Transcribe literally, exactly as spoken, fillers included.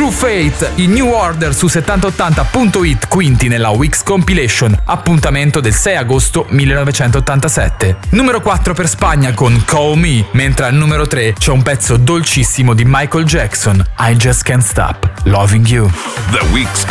True Fate, i New Order su settanta ottanta punto it, quinti nella Weeks Compilation, appuntamento del sei agosto millenovecentottantasette. Numero quattro per Spagna con Call Me, mentre al numero tre c'è un pezzo dolcissimo di Michael Jackson, I Just Can't Stop Loving You. The Weeks